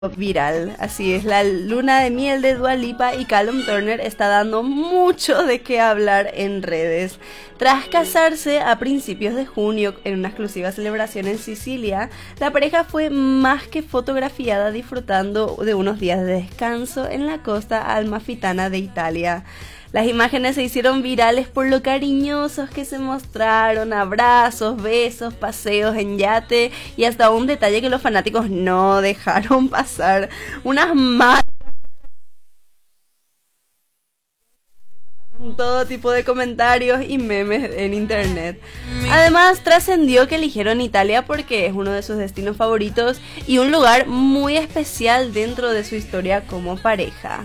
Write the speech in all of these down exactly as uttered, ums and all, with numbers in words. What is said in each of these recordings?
viral. Así es, la luna de miel de Dua Lipa y Callum Turner está dando mucho de qué hablar en redes. Tras casarse a principios de junio en una exclusiva celebración en Sicilia, la pareja fue más que fotografiada disfrutando de unos días de descanso en la costa amalfitana de Italia. Las imágenes se hicieron virales por lo cariñosos que se mostraron, abrazos, besos, paseos en yate y hasta un detalle que los fanáticos no dejaron pasar. Unas malas, todo tipo de comentarios y memes en internet. Además, trascendió que eligieron Italia porque es uno de sus destinos favoritos y un lugar muy especial dentro de su historia como pareja.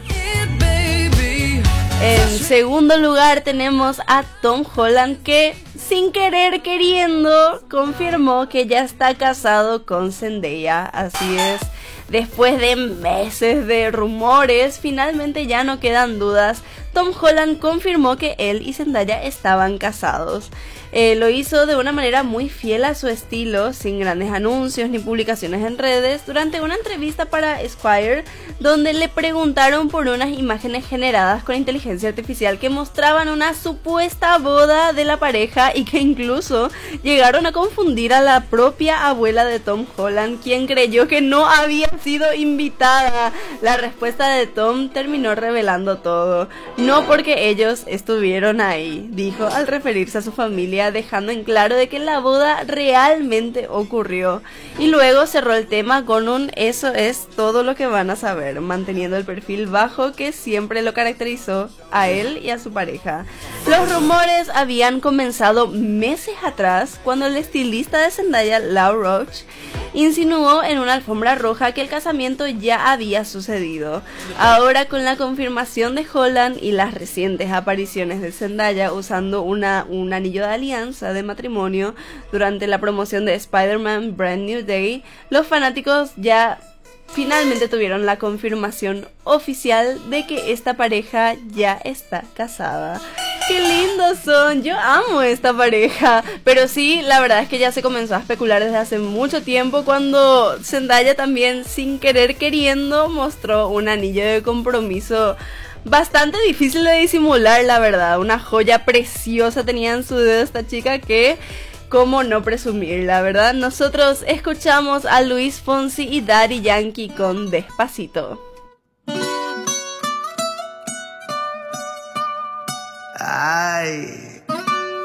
En segundo lugar tenemos a Tom Holland, que sin querer queriendo confirmó que ya está casado con Zendaya. Así es, después de meses de rumores, finalmente ya no quedan dudas. Tom Holland confirmó que él y Zendaya estaban casados. Eh, lo hizo de una manera muy fiel a su estilo, sin grandes anuncios ni publicaciones en redes, durante una entrevista para Esquire, donde le preguntaron por unas imágenes generadas con inteligencia artificial que mostraban una supuesta boda de la pareja y que incluso llegaron a confundir a la propia abuela de Tom Holland, quien creyó que no había sido invitada. La respuesta de Tom terminó revelando todo. No porque ellos estuvieron ahí, dijo al referirse a su familia, dejando en claro de que la boda realmente ocurrió. Y luego cerró el tema con un "eso es todo lo que van a saber", manteniendo el perfil bajo que siempre lo caracterizó a él y a su pareja. Los rumores habían comenzado meses atrás cuando el estilista de Zendaya, Lau Roach, insinuó en una alfombra roja que el casamiento ya había sucedido. Ahora, con la confirmación de Holland y las recientes apariciones de Zendaya usando una, un anillo de alianza de matrimonio durante la promoción de Spider-Man Brand New Day, los fanáticos ya finalmente tuvieron la confirmación oficial de que esta pareja ya está casada. ¡Qué lindos son! Yo amo esta pareja. Pero sí, la verdad es que ya se comenzó a especular desde hace mucho tiempo, cuando Zendaya también, sin querer queriendo, mostró un anillo de compromiso bastante difícil de disimular, la verdad. Una joya preciosa tenía en su dedo esta chica que, cómo no presumir, la verdad. Nosotros escuchamos a Luis Fonsi y Daddy Yankee con Despacito. Ay.